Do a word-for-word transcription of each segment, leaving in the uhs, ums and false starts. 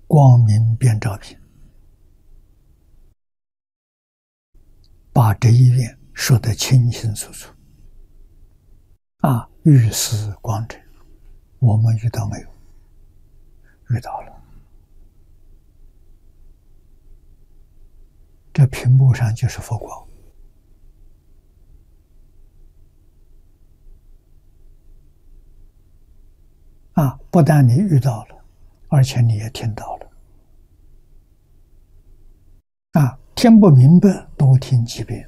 光明遍照品，把这一愿说得清清楚楚。啊，遇事光真，我们遇到没有？遇到了。这屏幕上就是佛光。啊，不但你遇到了，而且你也听到了。啊，听不明白，多听几遍。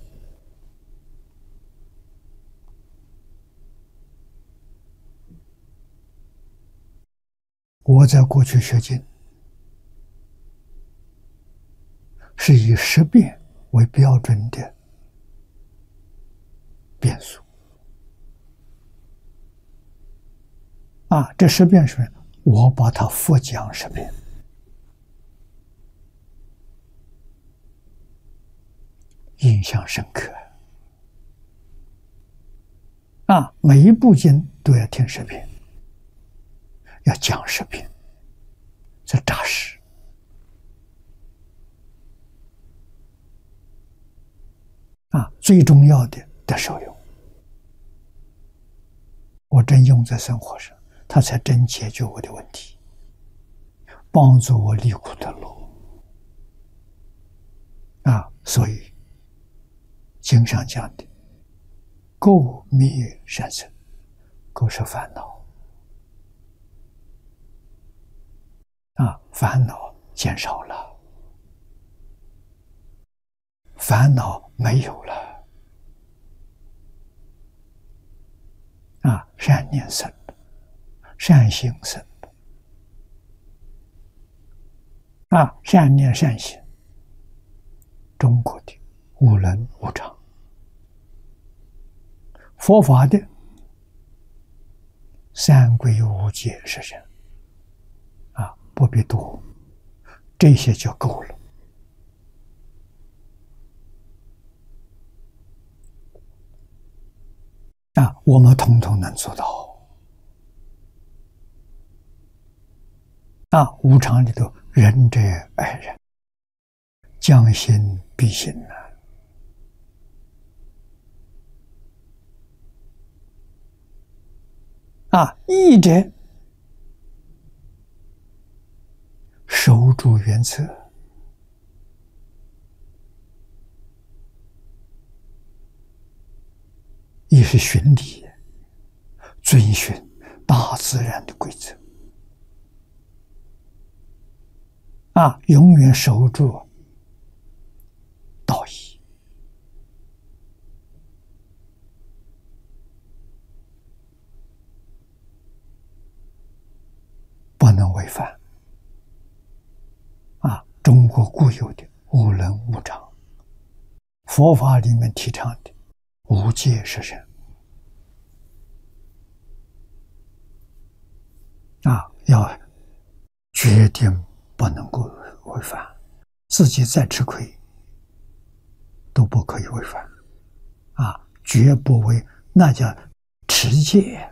我在过去学经，是以十遍为标准的遍数。啊，这十遍是我把它复讲十遍，印象深刻。啊，每一部经都要听十遍，要讲十遍，这扎实。啊，最重要的得受用，我真用在生活上，它才真解决我的问题，帮助我离苦得乐。啊，所以经上讲的垢灭善生，垢是烦恼，啊，烦恼减少了，烦恼没有了，啊，善念生了，善行生了，啊，善念善行，中国的无能无常，佛法的三归五戒十善，啊，不必多，这些就够了。啊，我们统统能做到。啊，无常里头，仁者爱人，将心比心呐。啊，义者守住原则，义是循理，遵循大自然的规则。啊，永远守住道义。不能违反。啊，中国固有的无能无常，佛法里面提倡的无戒十善。啊，要决定不能够违反，自己再吃亏都不可以违反。啊，绝不为，那叫持戒。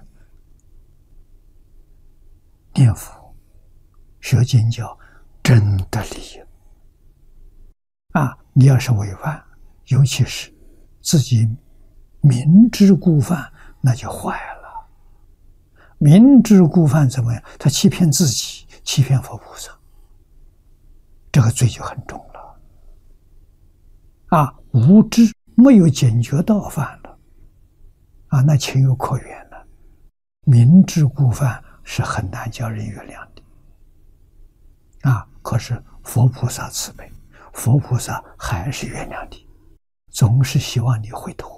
念佛学经叫真的利益。啊，你要是违反，尤其是自己明知故犯，那就坏了。明知故犯怎么样？他欺骗自己，欺骗佛菩萨，这个罪就很重了。啊，无知没有警觉到犯了，啊，那情有可原了。明知故犯是很难叫人原谅的。啊，可是佛菩萨慈悲，佛菩萨还是原谅你，总是希望你回头。